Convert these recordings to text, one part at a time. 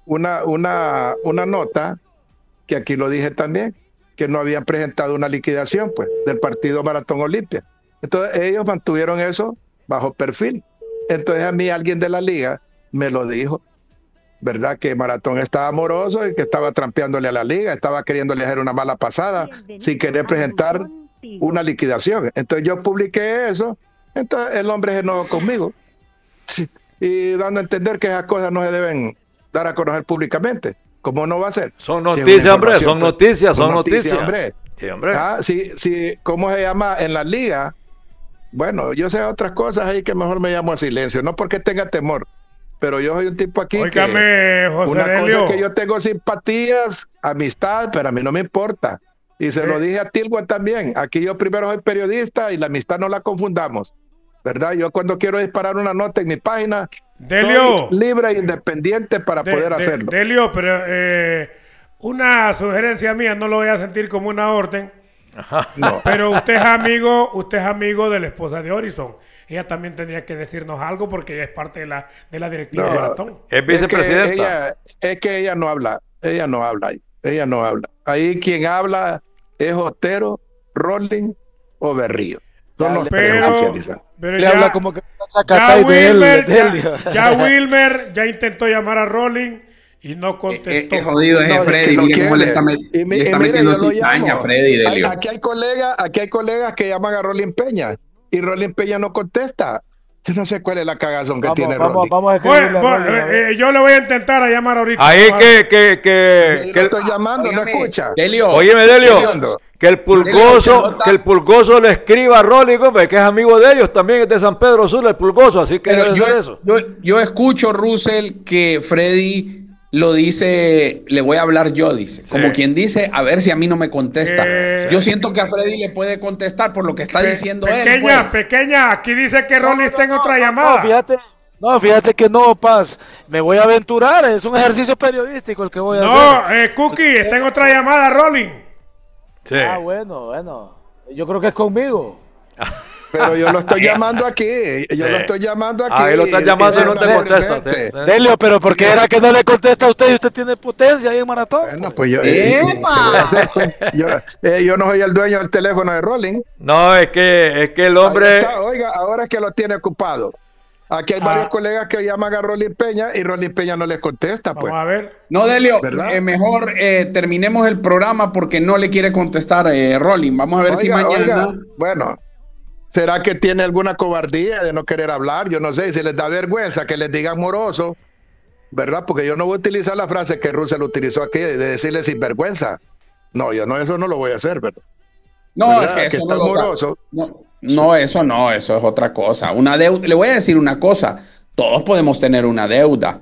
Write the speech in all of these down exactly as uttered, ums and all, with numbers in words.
una, una, una nota, que aquí lo dije también, que no habían presentado una liquidación pues, del partido Maratón Olimpia. Entonces ellos mantuvieron eso bajo perfil. Entonces a mí alguien de la liga me lo dijo, ¿verdad? Que Maratón estaba amoroso y que estaba trampeándole a la liga, estaba queriéndole hacer una mala pasada sin querer presentar una liquidación. Entonces yo publiqué eso, entonces el hombre se enojó conmigo. Sí, y dando a entender que esas cosas no se deben dar a conocer públicamente. ¿Cómo no va a ser? Son noticias, si hombre, son pues, noticias, son noticias. noticias. Hombre. Sí, hombre. Ah, sí, sí, ¿cómo se llama en la liga? Bueno, yo sé otras cosas ahí que mejor me llamo a silencio, no porque tenga temor, pero yo soy un tipo aquí Óigame, que José una Delio. cosa es que yo tengo simpatías, amistad, pero a mí no me importa. Y se ¿Eh? lo dije a Tilgua también. Aquí yo primero soy periodista y la amistad no la confundamos, ¿verdad? Yo cuando quiero disparar una nota en mi página, Delio, soy libre e independiente para de, poder de, hacerlo. Delio, pero eh, una sugerencia mía, no lo voy a sentir como una orden. Ajá. No. Pero usted es amigo, usted es amigo de la esposa de Horizon. Ella también tendría que decirnos algo porque ella es parte de la, de la directiva no, de Maratón. Es vicepresidenta. Es que, ella, es que ella no habla, ella no habla, ella no habla. Ahí quien habla es Otero, Rolling o Berrío. Son los pero, tres pero ya, habla como que ya, Wilmer, de él, de ya, ya Wilmer ya intentó llamar a Rolling y no contestó. Es, es jodido ese no, Freddy, es mire cómo le está, met y, mi, le está y mire, metiendo yo cizaña a Freddy, Delio. Aquí hay colegas, aquí hay colegas que llaman a Rolling Peña y Rolling Peña no contesta. Yo no sé cuál es la cagazón que vamos, tiene vamos, Rolling. Vamos a bueno, bueno, eh, eh, yo le voy a intentar a llamar ahorita. Ahí que, que, que, sí, que lo estoy llamando, Óigame, no escucha. Delio, Óyeme, Delio, que el pulgoso, Delio, que el pulgoso le escriba a Rolling, hombre, que es amigo de ellos, también es de San Pedro Sula, el pulgoso, así que Pero debe yo, ser eso. Yo, yo escucho, Russell, que Freddy lo dice, le voy a hablar yo, dice. Sí. Como quien dice, a ver si a mí no me contesta. Eh, yo siento que a Freddy le puede contestar por lo que está pe diciendo pequeña, él. Pequeña, pues. pequeña, aquí dice que Rolling está en otra llamada. No, fíjate. No, fíjate que no, Paz. Me voy a aventurar. Es un ejercicio periodístico el que voy a no, hacer. No, eh, Cookie, está en otra llamada, Rolling. Sí. Ah, bueno, bueno. Yo creo que es conmigo. Pero yo lo estoy llamando aquí. Yo sí. lo estoy llamando aquí. Ahí lo estás llamando y no te contesta. ¿Sí? Delio, pero ¿por qué era que no le contesta a usted y usted tiene potencia ahí en Maratón? Bueno, pues yo, eh, hacer, pues? yo, eh, yo no soy el dueño del teléfono de Rolling. No, es que, es que el hombre. Está, oiga, ahora es que lo tiene ocupado. Aquí hay ah. varios colegas que llaman a Rolling Peña y Rolling Peña no les contesta. Pues. Vamos a ver. No, Delio, eh, mejor eh, terminemos el programa porque no le quiere contestar eh, Rolling. Vamos a ver oiga, si mañana. Oiga, bueno. ¿Será que tiene alguna cobardía de no querer hablar? Yo no sé, si les da vergüenza que les digan moroso, ¿verdad? Porque yo no voy a utilizar la frase que Russell utilizó aquí, de decirle sinvergüenza. No, yo no, eso no lo voy a hacer, ¿verdad? No, es que, eso que no, moroso. No, no, eso no, eso es otra cosa. Una deuda, le voy a decir una cosa, todos podemos tener una deuda.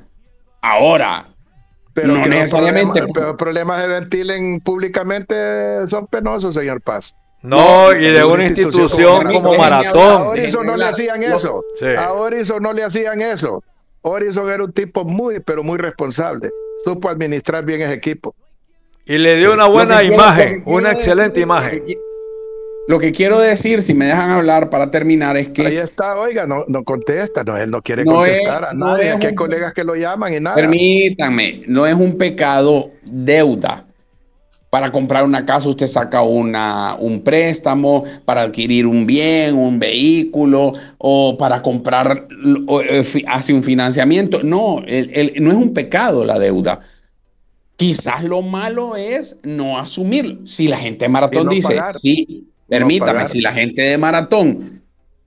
Ahora, pero no necesariamente. Los problemas, problemas se ventilen públicamente son penosos, señor Paz. No, no, y de una institución, institución como, como Maratón. A Horizon no le hacían eso. Sí. A Horizon no le hacían eso. Horizon era un tipo muy, pero muy responsable. Supo administrar bien ese equipo. Y le dio sí. una buena imagen, quiero, una excelente decir, imagen. Lo que, lo que quiero decir, si me dejan hablar para terminar, es que... Ahí está, oiga, no, no contesta, no, él no quiere no contestar es, a nadie. No Aquí hay un, colegas que lo llaman y nada. Permítanme, no es un pecado deuda. Para comprar una casa usted saca una, un préstamo, para adquirir un bien, un vehículo, o para comprar, o, hace un financiamiento. No, el, el, no es un pecado la deuda. Quizás lo malo es no asumirlo. Si la gente de Maratón no dice, pagar, sí, permítame, no si la gente de Maratón,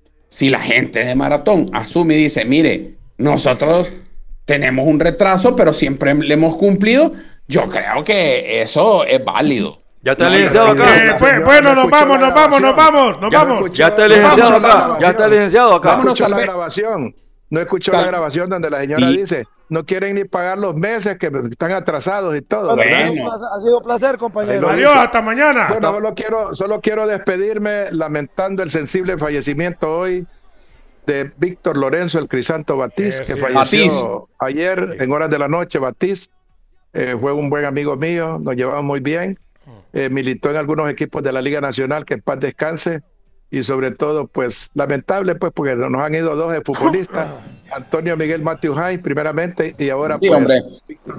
si la gente de Maratón asume y dice, mire, nosotros tenemos un retraso, pero siempre le hemos cumplido. Yo creo que eso es válido. Ya está el licenciado acá. Eh, pues, bueno, nos vamos, nos vamos, nos vamos, nos vamos. Ya está el licenciado acá. Ya está el licenciado acá. No escuchó la grabación. No escuchó la grabación donde la señora dice, no quieren ni pagar los meses que están atrasados y todo. Bueno. Ha sido un placer, compañero. Adiós, hasta mañana. Bueno, solo quiero, solo quiero despedirme lamentando el sensible fallecimiento hoy de Víctor Lorenzo, el Crisanto Batiz, eh, que sí. falleció Batiz. ayer en horas de la noche. Batiz eh, fue un buen amigo mío, nos llevamos muy bien, eh, militó en algunos equipos de la Liga Nacional, que en paz descanse, y sobre todo, pues, lamentable, pues, porque nos han ido dos futbolistas, Antonio Miguel Matthew Hines, primeramente, y ahora, sí, pues, hombre.